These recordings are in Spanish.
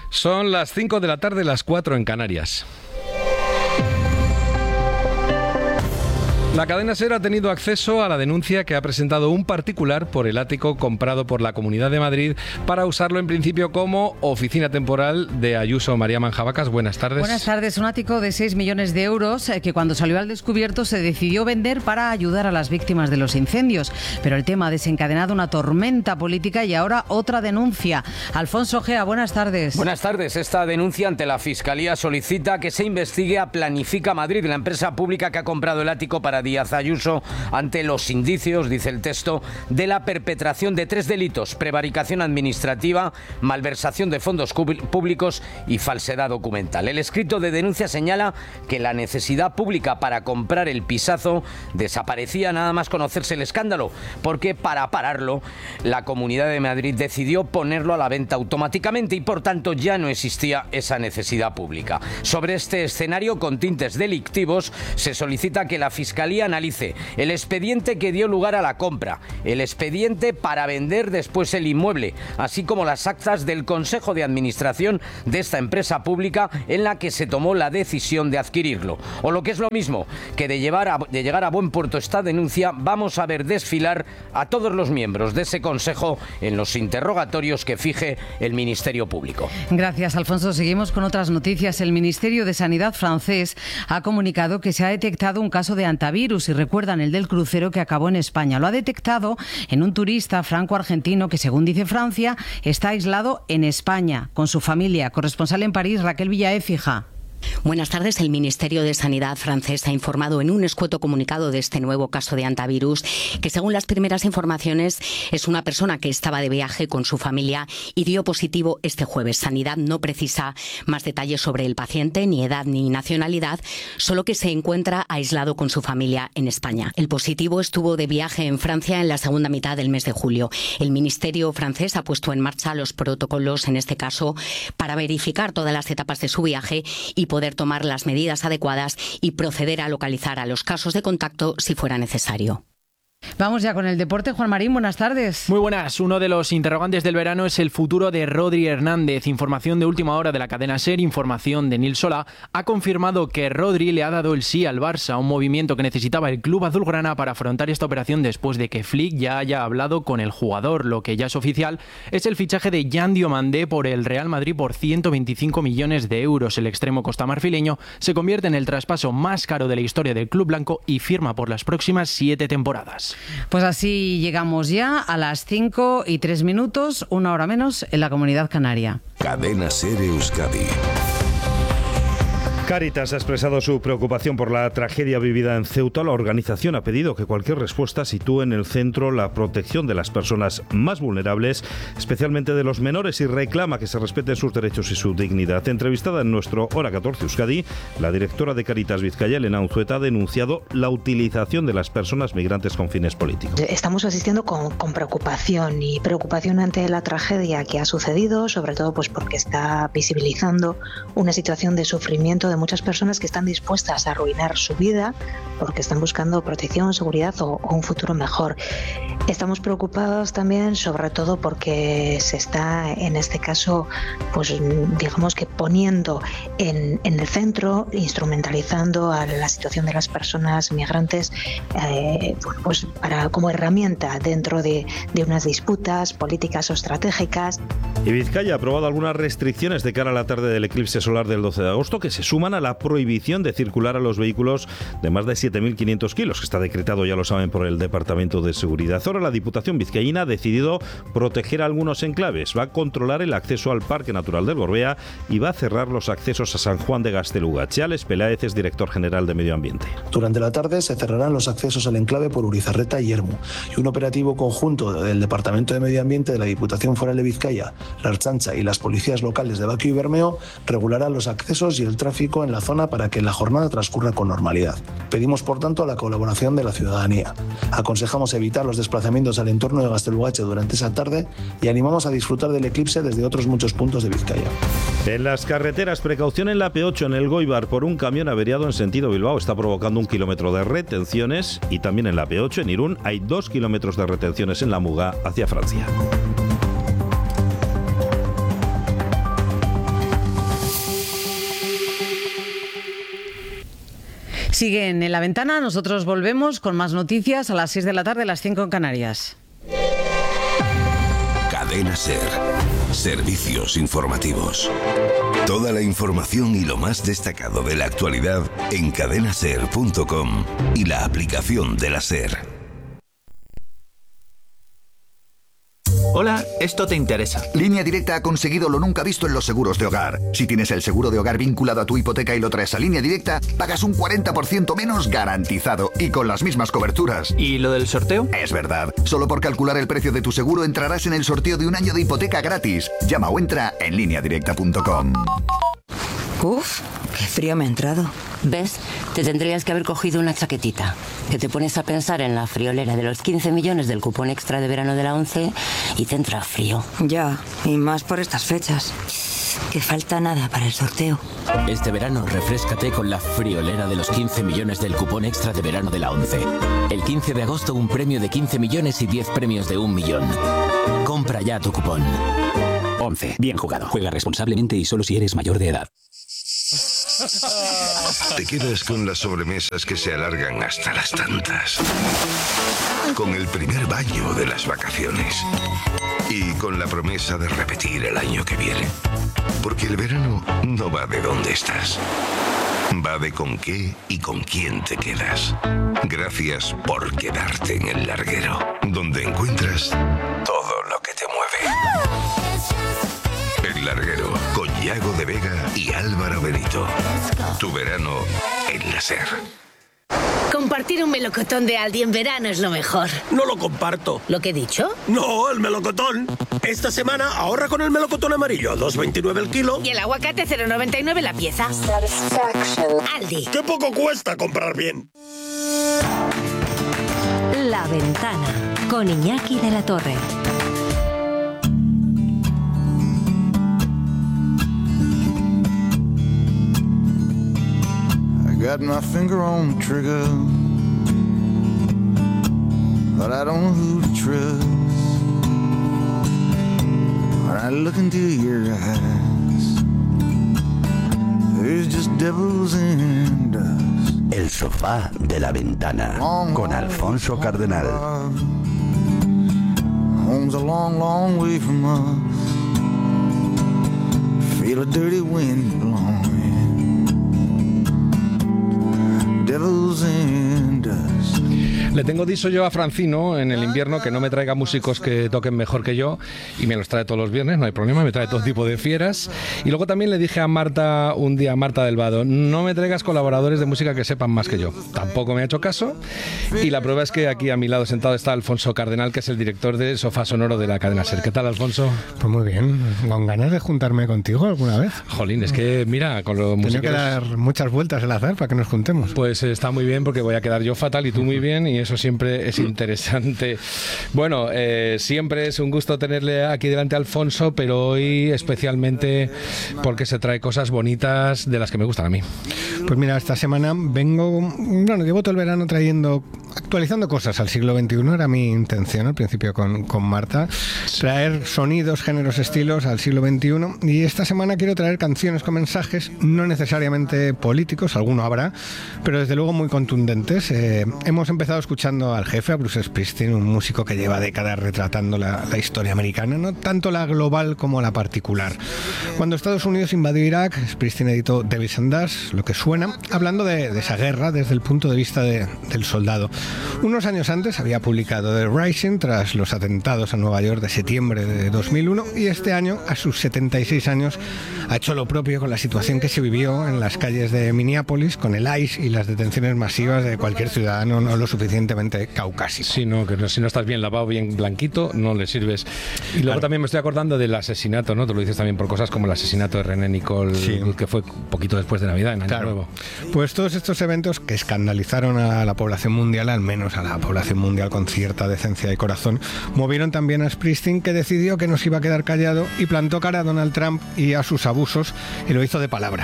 Son las 5 de la tarde, las 4 en Canarias. La cadena SER ha tenido acceso a la denuncia que ha presentado un particular por el ático comprado por la Comunidad de Madrid para usarlo en principio como oficina temporal de Ayuso. María Manjabacas, buenas tardes. Buenas tardes. Un ático de 6 millones de euros que cuando salió al descubierto se decidió vender para ayudar a las víctimas de los incendios. Pero el tema ha desencadenado una tormenta política y ahora otra denuncia. Alfonso Gea, buenas tardes. Buenas tardes. Esta denuncia ante la Fiscalía solicita que se investigue a Planifica Madrid, la empresa pública que ha comprado el ático para Díaz Ayuso, ante los indicios, dice el texto, de la perpetración de 3 delitos: prevaricación administrativa, malversación de fondos públicos y falsedad documental. El escrito de denuncia señala que la necesidad pública para comprar el pisazo desaparecía nada más conocerse el escándalo, porque para pararlo la Comunidad de Madrid decidió ponerlo a la venta automáticamente y por tanto ya no existía esa necesidad pública. Sobre este escenario con tintes delictivos se solicita que la Fiscalía analice el expediente que dio lugar a la compra, el expediente para vender después el inmueble, así como las actas del Consejo de Administración de esta empresa pública en la que se tomó la decisión de adquirirlo. O lo que es lo mismo, que de llegar a buen puerto esta denuncia, vamos a ver desfilar a todos los miembros de ese Consejo en los interrogatorios que fije el Ministerio Público. Gracias, Alfonso. Seguimos con otras noticias. El Ministerio de Sanidad francés ha comunicado que se ha detectado un caso de hantavirus, y recuerdan el del crucero que acabó en España. Lo ha detectado en un turista franco-argentino que, según dice Francia, está aislado en España con su familia. Corresponsal en París, Raquel Villaécija. Buenas tardes. El Ministerio de Sanidad francés ha informado en un escueto comunicado de este nuevo caso de hantavirus que, según las primeras informaciones, es una persona que estaba de viaje con su familia y dio positivo este jueves. Sanidad no precisa más detalles sobre el paciente, ni edad ni nacionalidad, solo que se encuentra aislado con su familia en España. El positivo estuvo de viaje en Francia en la segunda mitad del mes de julio. El Ministerio francés ha puesto en marcha los protocolos, en este caso, para verificar todas las etapas de su viaje y poder tomar las medidas adecuadas y proceder a localizar a los casos de contacto si fuera necesario. Vamos ya con el deporte. Juan Marín, buenas tardes. Muy buenas. Uno de los interrogantes del verano es el futuro de Rodri Hernández. Información de última hora de la cadena SER, información de Nil Solá, ha confirmado que Rodri le ha dado el sí al Barça, un movimiento que necesitaba el club azulgrana para afrontar esta operación después de que Flick ya haya hablado con el jugador. Lo que ya es oficial es el fichaje de Yan Diomandé por el Real Madrid por 125 millones de euros. El extremo costamarfileño se convierte en el traspaso más caro de la historia del club blanco y firma por las próximas 7 temporadas. Pues así llegamos ya a las 5:03, 1 hora menos en la Comunidad Canaria. Cadena SER Euskadi. Cáritas ha expresado su preocupación por la tragedia vivida en Ceuta. La organización ha pedido que cualquier respuesta sitúe en el centro la protección de las personas más vulnerables, especialmente de los menores, y reclama que se respeten sus derechos y su dignidad. Entrevistada en nuestro Hora 14 Euskadi, la directora de Cáritas Vizcaya, Elena Unzueta, ha denunciado la utilización de las personas migrantes con fines políticos. Estamos asistiendo con preocupación ante la tragedia que ha sucedido, sobre todo pues porque está visibilizando una situación de sufrimiento de muchas personas que están dispuestas a arruinar su vida porque están buscando protección, seguridad o un futuro mejor. Estamos preocupados también, sobre todo porque se está, en este caso, pues digamos que poniendo en el centro, instrumentalizando a la situación de las personas migrantes, pues como herramienta dentro de unas disputas políticas o estratégicas. Y Vizcaya ha aprobado algunas restricciones de cara a la tarde del eclipse solar del 12 de agosto que se suman a la prohibición de circular a los vehículos de más de 7.500 kilos, que está decretado, ya lo saben, por el Departamento de Seguridad. Ahora la Diputación vizcaína ha decidido proteger algunos enclaves. Va a controlar el acceso al Parque Natural del Gorbea y va a cerrar los accesos a San Juan de Gazteluga. Chales Peláez es director general de Medio Ambiente. Durante la tarde se cerrarán los accesos al enclave por Urizarreta y Yermo, y un operativo conjunto del Departamento de Medio Ambiente de la Diputación Foral de Vizcaya, la Ertzaintza y las policías locales de Baquio y Bermeo regularán los accesos y el tráfico en la zona para que la jornada transcurra con normalidad. Pedimos, por tanto, la colaboración de la ciudadanía. Aconsejamos evitar los desplazamientos al entorno de Gaztelugatxe durante esa tarde y animamos a disfrutar del eclipse desde otros muchos puntos de Vizcaya. En las carreteras, precaución en la P8 en el Goibar por un camión averiado en sentido Bilbao. Está provocando 1 kilómetro de retenciones, y también en la P8 en Irún hay 2 kilómetros de retenciones en la Muga hacia Francia. Siguen en La Ventana, nosotros volvemos con más noticias a las 6 de la tarde, las 5 en Canarias. Cadena SER. Servicios informativos. Toda la información y lo más destacado de la actualidad en cadenaser.com y la aplicación de la SER. Hola, esto te interesa. Línea Directa ha conseguido lo nunca visto en los seguros de hogar. Si tienes el seguro de hogar vinculado a tu hipoteca y lo traes a Línea Directa, pagas un 40% menos garantizado y con las mismas coberturas. ¿Y lo del sorteo? Es verdad. Solo por calcular el precio de tu seguro entrarás en el sorteo de un año de hipoteca gratis. Llama o entra en lineadirecta.com. Uf, qué frío me ha entrado. ¿Ves? Te tendrías que haber cogido una chaquetita. Que te pones a pensar en la friolera de los 15 millones del cupón extra de verano de la ONCE y te entra frío. Ya, y más por estas fechas. Que falta nada para el sorteo. Este verano refréscate con la friolera de los 15 millones del cupón extra de verano de la ONCE. El 15 de agosto un premio de 15 millones y 10 premios de 1 millón. Compra ya tu cupón. ONCE. Bien jugado. Juega responsablemente y solo si eres mayor de edad. Te quedas con las sobremesas que se alargan hasta las tantas. Con el primer baño de las vacaciones. Y con la promesa de repetir el año que viene. Porque el verano no va de dónde estás. Va de con qué y con quién te quedas. Gracias por quedarte en el larguero. Donde encuentras todo lo que te mueve. El Larguero, con Yago de Vega y Álvaro Benito. Tu verano en la SER. Compartir un melocotón de Aldi en verano es lo mejor. No lo comparto. ¿Lo que he dicho? No, el melocotón. Esta semana ahorra con el melocotón amarillo, 2,29 el kilo. Y el aguacate 0,99 la pieza. Aldi. ¡Qué poco cuesta comprar bien! La Ventana, con Iñaki de la Torre. Got my finger on the trigger, but I don't know who to trust. When I look into your eyes, there's just devils and dust. El sofá de La Ventana, con Alfonso Cardenal. Home's a long, long way from us. Feel a dirty wind blowing. Le tengo dicho yo a Francino en el invierno que no me traiga músicos que toquen mejor que yo, y me los trae todos los viernes, no hay problema, me trae todo tipo de fieras. Y luego también le dije a Marta un día, Marta del Vado, no me traigas colaboradores de música que sepan más que yo. Tampoco me ha hecho caso, y la prueba es que aquí a mi lado sentado está Alfonso Cardenal, que es el director de Sofá Sonoro de la cadena SER. ¿Qué tal, Alfonso? Pues muy bien, con ganas de juntarme contigo alguna vez. Jolín, es que mira, con los músicos... Tengo que dar muchas vueltas al azar para que nos juntemos. Pues está muy bien, porque voy a quedar yo fatal y tú muy bien, y eso siempre es interesante. Bueno, siempre es un gusto tenerle aquí delante a Alfonso, pero hoy especialmente porque se trae cosas bonitas de las que me gustan a mí. Pues mira, esta semana llevo todo el verano actualizando cosas al siglo XXI, era mi intención al principio con Marta, traer sonidos, géneros, estilos al siglo XXI, y esta semana quiero traer canciones con mensajes, no necesariamente políticos, alguno habrá, pero desde luego muy contundentes. Hemos empezado escuchando al jefe, a Bruce Springsteen, un músico que lleva décadas retratando la historia americana, no tanto la global como la particular. Cuando Estados Unidos invadió Irak, Springsteen editó Devils and Dust, lo que suena, hablando de esa guerra desde el punto de vista del soldado. Unos años antes había publicado The Rising tras los atentados a Nueva York de septiembre de 2001, y este año, a sus 76 años, ha hecho lo propio con la situación que se vivió en las calles de Minneapolis con el ICE y las detenciones masivas de cualquier ciudadano no lo suficientemente caucásico. Sí, no, que si no estás bien lavado, bien blanquito, no le sirves. Y luego también me estoy acordando del asesinato, ¿no? Tú lo dices también por cosas como el asesinato de René Nicole, sí, que fue poquito después de Navidad, en Año Nuevo. Pues todos estos eventos que escandalizaron a la población mundial, al menos a la población mundial con cierta decencia y corazón, movieron también a Springsteen, que decidió que no se iba a quedar callado y plantó cara a Donald Trump y a sus abusos, y lo hizo de palabra.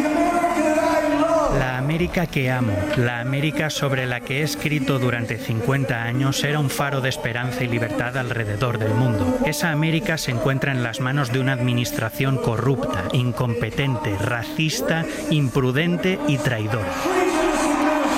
La América que amo, la América sobre la que he escrito durante 50 años, era un faro de esperanza y libertad alrededor del mundo. Esa América se encuentra en las manos de una administración corrupta, incompetente, racista, imprudente y traidora.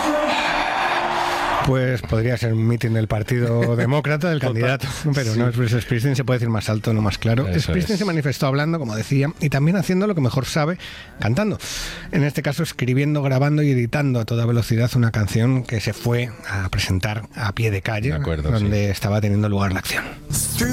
Pues podría ser un mitin del Partido Demócrata, del candidato, pero no es Bruce Springsteen, se puede decir más alto, no más claro. Springsteen se manifestó hablando, como decía, y también haciendo lo que mejor sabe, cantando. En este caso, escribiendo, grabando y editando a toda velocidad una canción que se fue a presentar a pie de calle, donde estaba teniendo lugar la acción.